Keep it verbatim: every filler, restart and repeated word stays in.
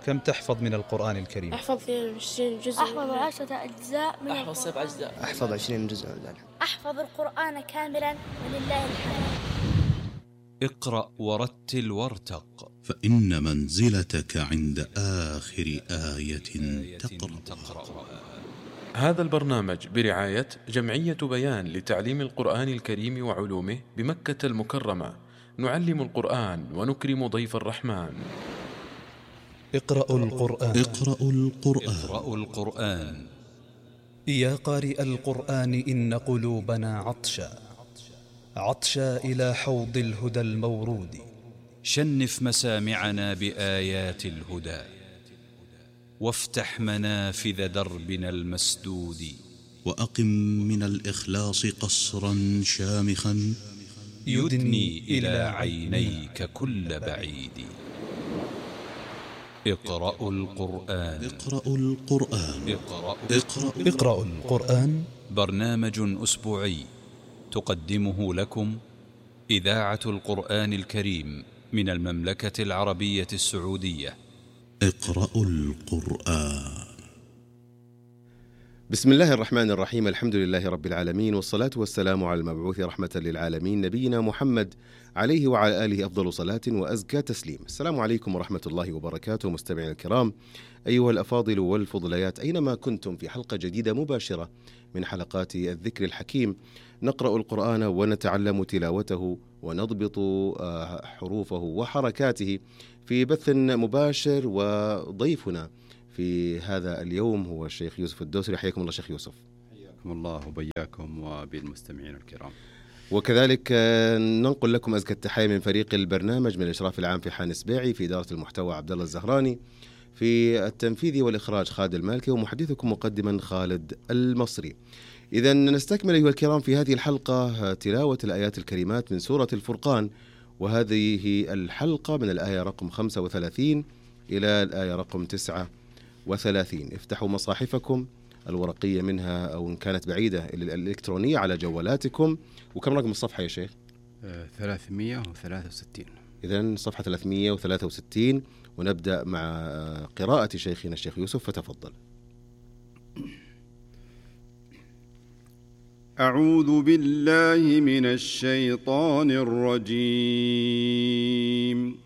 كم تحفظ من القرآن الكريم؟ أحفظ عشرين جزء. أحفظ عشرة أجزاء من أحفظ سبع أجزاء. أحفظ عشرين جزء. أحفظ القرآن كاملا ولله الحمد. اقرأ ورتل وارتق، فإن منزلتك عند آخر آية تقرأ. هذا البرنامج برعاية جمعية بيان لتعليم القرآن الكريم وعلومه بمكة المكرمة. نعلم القرآن ونكرم ضيف الرحمن. اقرأوا القرآن. اقرأوا القرآن. اقرأوا القرآن. يا قارئ القرآن إن قلوبنا عطشا عطشا إلى حوض الهدى المورود. شنف مسامعنا بآيات الهدى، وافتح منافذ دربنا المسدود. وأقم من الإخلاص قصرا شامخا يدني إلى عينيك كل بعيد. اقرأوا القرآن. اقرأوا القرآن. اقرأوا, اقرأوا, اقرأوا القرآن. برنامج أسبوعي تقدمه لكم إذاعة القرآن الكريم من المملكة العربية السعودية. اقرأوا القرآن. بسم الله الرحمن الرحيم. الحمد لله رب العالمين، والصلاة والسلام على المبعوث رحمة للعالمين نبينا محمد عليه وعلى آله أفضل صلاة وأزكى تسليم. السلام عليكم ورحمة الله وبركاته. مستمعين الكرام أيها الأفاضل والفضليات، أينما كنتم، في حلقة جديدة مباشرة من حلقات الذكر الحكيم. نقرأ القرآن ونتعلم تلاوته ونضبط حروفه وحركاته في بث مباشر، وضيفنا في هذا اليوم هو الشيخ يوسف الدوسري. حياكم الله شيخ يوسف. حياكم الله وبياكم وبالمستمعين الكرام. وكذلك ننقل لكم أزكى التحية من فريق البرنامج، من الإشراف العام في حان سبيعي، في إدارة المحتوى عبد الله الزهراني، في التنفيذ والإخراج خالد المالكي، ومحدثكم مقدما خالد المصري. إذا نستكمل أيها الكرام في هذه الحلقة تلاوة الآيات الكريمات من سورة الفرقان، وهذه الحلقة من الآية رقم خمسة وثلاثين إلى الآية رقم تسعة وثلاثين. افتحوا مصاحفكم الورقية منها، أو إن كانت بعيدة الإلكترونية على جوالاتكم. وكم رقم الصفحة يا شيخ؟ ثلاثمائة وثلاثة وستين. إذن صفحة ثلاثمائة وثلاثة وستين، ونبدأ مع قراءة شيخنا الشيخ يوسف، فتفضل. أعوذ بالله من الشيطان الرجيم.